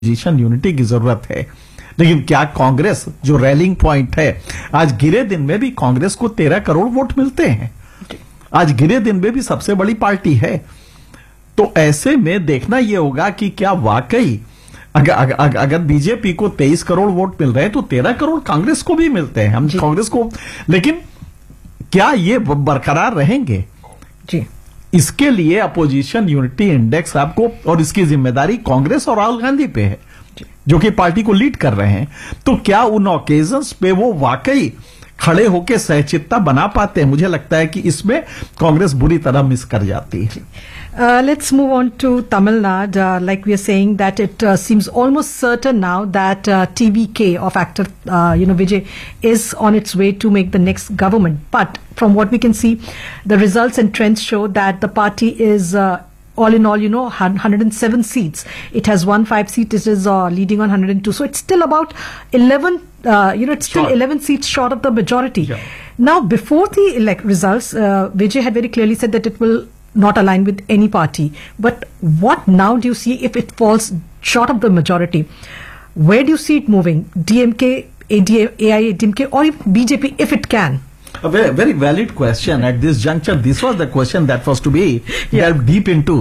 Position unity की जरूरत है। लेकिन क्या कांग्रेस जो रैलिंग पॉइंट है, आज गिरे दिन में भी कांग्रेस को 13 करोड़ वोट मिलते हैं, आज गिरे दिन में भी सबसे बड़ी पार्टी है। तो ऐसे में देखना यह होगा कि क्या वाकई अगर बीजेपी को 23 करोड़ वोट मिल रहे हैं तो 13 करोड़ कांग्रेस को भी मिलते हैं। हम कांग्रेस को, लेकिन क्या ये बरकरार रहेंगे? जी, इसके लिए अपोजिशन यूनिटी इंडेक्स आपको, और इसकी जिम्मेदारी कांग्रेस और राहुल गांधी पे है जो कि पार्टी को लीड कर रहे हैं। तो क्या उन ओकेजन्स पे वो वाकई खड़े होकर सहचित्ता बना पाते हैं? मुझे लगता है कि इसमें कांग्रेस बुरी तरह मिस कर जाती है। Let's move on to Tamil Nadu. Like we are saying that it seems almost certain now that TVK of actor Vijay is on its way to make the next government. But from what we can see, the results and trends show that the party is all in all, 107 seats. It has won 5 seats. It is leading on 102. So it's still about 11. It's still 11 seats short of the majority. Yeah. Now, before the results, Vijay had very clearly said that it will not align with any party. But what now do you see if it falls short of the majority? Where do you see it moving? DMK, AIADMK, or even BJP, if it can? A very, very valid question at this juncture. This was the question that was to be delved deep into.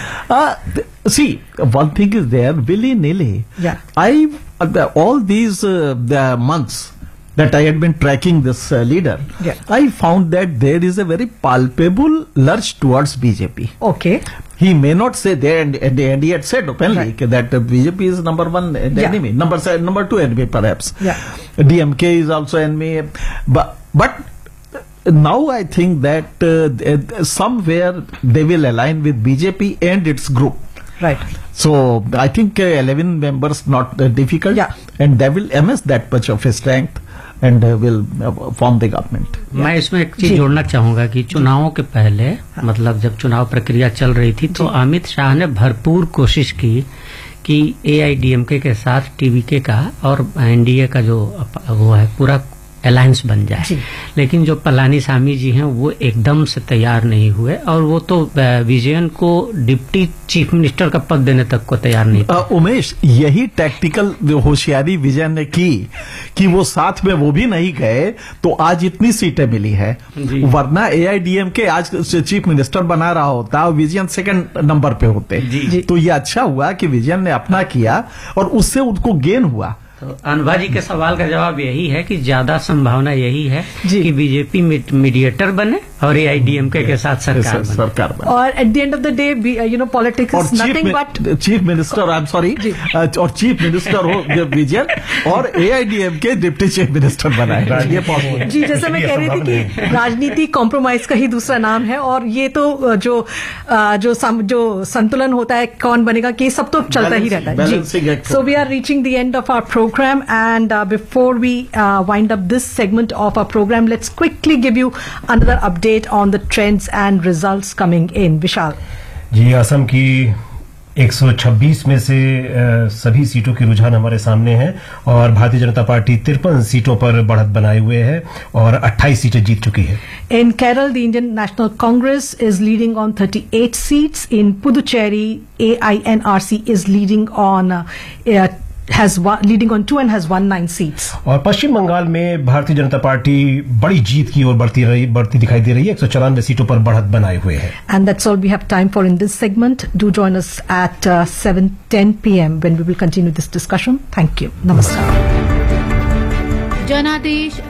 See, one thing is there, willy-nilly. Yeah. All these the months that I had been tracking this leader, I found that there is a very palpable lurch towards BJP. Okay. He may not say there, and he had said openly that BJP is number one enemy, number two enemy perhaps. Yeah. DMK is also enemy, but now I think that somewhere they will align with BJP and its group. Right. So I think 11 members not difficult, and they will amass that much of a strength and will form the government. मैं इसमें एक चीज जोड़ना चाहूंगा कि चुनावों के पहले, मतलब जब चुनाव प्रक्रिया चल रही थी, तो अमित शाह ने भरपूर कोशिश की कि AIADMK के साथ TVK का और NDA का जो वो है पूरा अलायंस बन जाए। लेकिन जो पलानीसामी जी हैं वो एकदम से तैयार नहीं हुए, और वो तो विजयन को डिप्टी चीफ मिनिस्टर का पद देने तक को तैयार नहीं थे। उमेश, यही टैक्टिकल होशियारी विजयन ने की कि वो साथ में वो भी नहीं गए, तो आज इतनी सीटें मिली है। वरना AIADMK आज चीफ मिनिस्टर बना रहा होता और विजयन सेकंड नंबर पे होते। तो ये अच्छा हुआ कि विजयन ने अपना किया और उससे उनको गेन हुआ। तो अनुभा जी के सवाल का जवाब यही है कि ज्यादा संभावना यही है कि बीजेपी मीडिएटर बने और AIADMK के साथ सरकार बने। और at the end of the day politics is nothing but chief minister, I am sorry, और चीफ मिनिस्टर हो विजयन और AIADMK डिप्टी चीफ मिनिस्टर बनाएगा। ये पॉसिबल जी, जैसे मैं कह रही थी कि राजनीति कॉम्प्रोमाइज का ही दूसरा नाम है, और ये तो जो संतुलन होता है कौन बनेगा, कि सब तो चलता ही रहता है। So we are reaching the end of our program, and before we wind up this segment of our program, let's quickly give you another update on the trends and results coming in. Vishal जी, असम की 126 में से सभी सीटों के रुझान हमारे सामने हैं, और भारतीय जनता पार्टी 53 सीटों पर बढ़त बनाए हुए है और 28 सीटें जीत चुकी है। In Kerala, the Indian National Congress is leading on 38 seats. In Puducherry, AINRC is leading on leading on 2 and has won 9 seats. और पश्चिम बंगाल में भारतीय जनता पार्टी बड़ी जीत की ओर बढ़ती दिखाई दे रही है, 194 सीटों पर बढ़त बनाए हुए है। And that's all we have time for in this segment. Do join us at 7:10 p.m. when we will continue this discussion. Thank you. Namaskar. जनादेश